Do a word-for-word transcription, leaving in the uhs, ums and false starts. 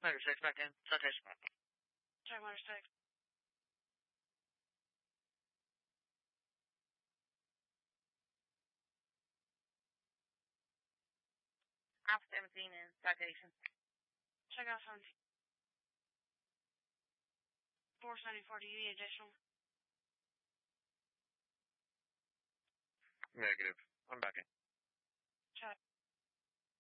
Motor six back in. Citation. Check motor six. Alpha seventeen in citation. Check out seventeen. four seventy-four, do you need additional? Negative. I'm back in. Check.